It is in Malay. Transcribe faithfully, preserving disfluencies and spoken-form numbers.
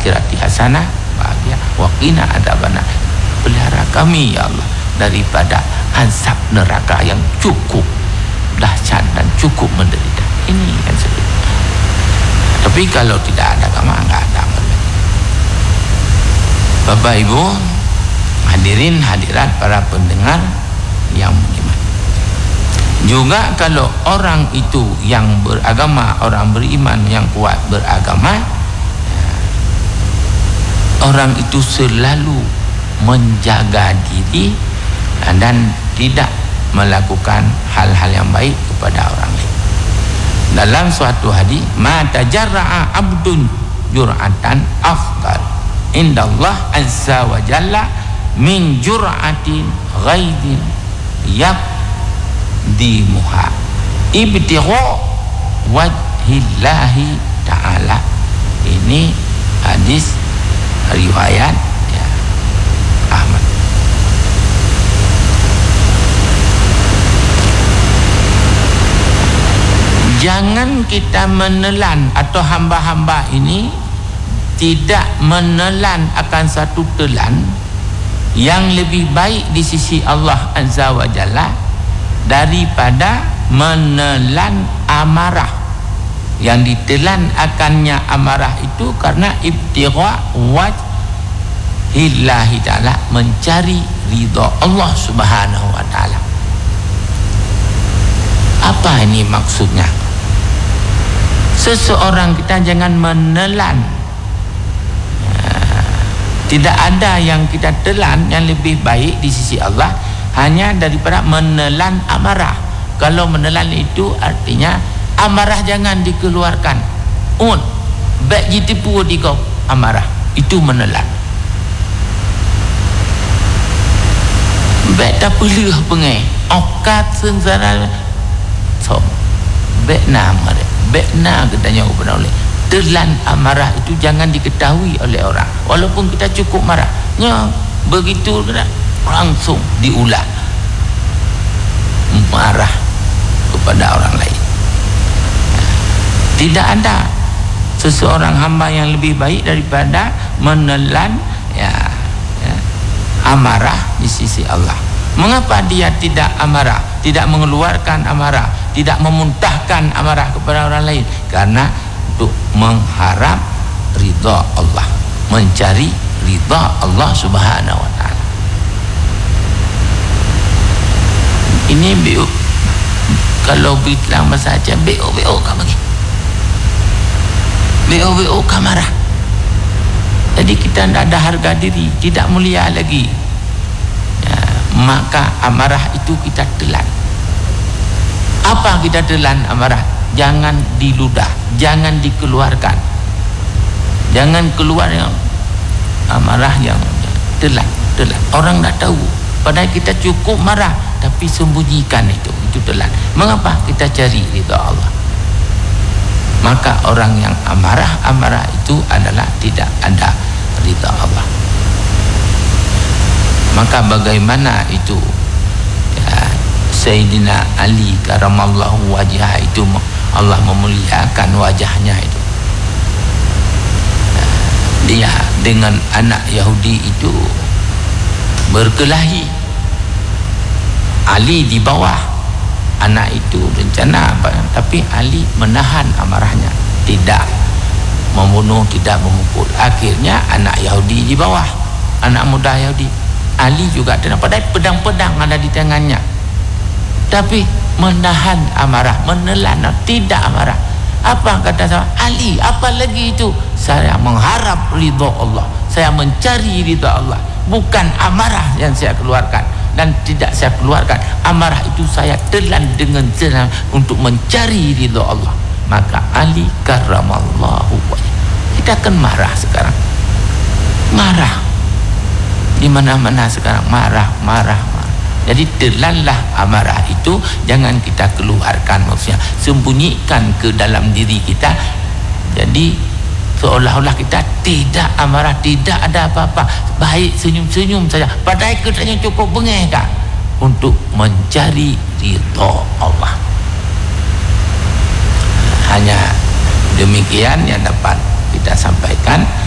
akhirati hasanah, bahagia, wa qina adzabannar. Pelihara kami ya Allah daripada azab neraka yang cukup dahsyat dan cukup menderita. Ini kan sebut. Tapi kalau tidak ada agama, enggak ada amal. Bapak Ibu hadirin hadirat para pendengar yang beriman, juga kalau orang itu yang beragama, orang beriman yang kuat beragama, orang itu selalu menjaga diri dan tidak melakukan hal-hal yang baik kepada orang lain. Dalam suatu hadis, ma tajarra'a abdun jur'atan afdal indallah azza wa jalla min jur'atin ghaidin yaqdimuha ibtigha wajhillahi ta'ala. Ini hadis riwayat ya, Ahmad. Jangan kita menelan, atau hamba-hamba ini tidak menelan akan satu telan yang lebih baik di sisi Allah Azza wa Jalla daripada menelan amarah. Yang ditelan akannya amarah itu karena ibtigha wajhillahi ta'ala, mencari ridha Allah Subhanahu wa ta'ala. Apa ini maksudnya? Seseorang kita jangan menelan, tidak ada yang kita telan yang lebih baik di sisi Allah hanya daripada menelan amarah. Kalau menelan itu artinya amarah jangan dikeluarkan. Un, baik jitipu di kau amarah, itu menelan. Baik tak perlu pengai, okat sengsara. So, baik nama dia, baik nama katanya kepada oleh. Telan amarah itu jangan diketahui oleh orang, walaupun kita cukup marah. Ya, begitu langsung diulah marah kepada orang lain. Tidak ada seseorang hamba yang lebih baik daripada menelan ya, ya, amarah di sisi Allah. Mengapa dia tidak amarah, tidak mengeluarkan amarah, tidak memuntahkan amarah kepada orang lain? Karena untuk mengharap ridha Allah, mencari ridha Allah Subhanahu wa ta'ala. Ini B O, kalau bilang saja B O B O kamu lagi B O B O kamarah. Jadi kita tidak ada harga diri, tidak mulia lagi ya, maka amarah itu kita telan. Apa kita telan amarah? Jangan diludah, jangan dikeluarkan, jangan keluar yang amarah yang telan, telan. Orang tak tahu, padahal kita cukup marah, tapi sembunyikan itu, itu telan. Mengapa? Kita cari ridha Allah. Maka orang yang amarah, amarah itu adalah tidak ada ridha Allah. Maka bagaimana itu ya, Sayyidina Ali karamallahu wajhah itu Allah memuliakan wajahnya itu. Dia dengan anak Yahudi itu berkelahi. Ali di bawah, anak itu rencana apa? Tapi Ali menahan amarahnya, tidak membunuh, tidak memukul. Akhirnya anak Yahudi di bawah, anak muda Yahudi. Ali juga ada, padahal pedang-pedang ada di tangannya, tapi menahan amarah, menelan, tidak amarah. Apa kata saya? Ali, apa lagi itu? Saya mengharap ridha Allah, saya mencari ridha Allah, bukan amarah yang saya keluarkan. Dan tidak saya keluarkan amarah itu, saya telan dengan senang untuk mencari ridha Allah. Maka Ali karramallahu wajhah. Kita akan marah sekarang, marah di mana-mana sekarang, marah, marah, marah. Jadi telanlah amarah itu, jangan kita keluarkan, maksudnya sembunyikan ke dalam diri kita. Jadi seolah-olah kita tidak amarah, tidak ada apa-apa, baik senyum-senyum saja, padahal katanya cukup bengih kan untuk mencari ridha Allah. Hanya demikian yang dapat kita sampaikan.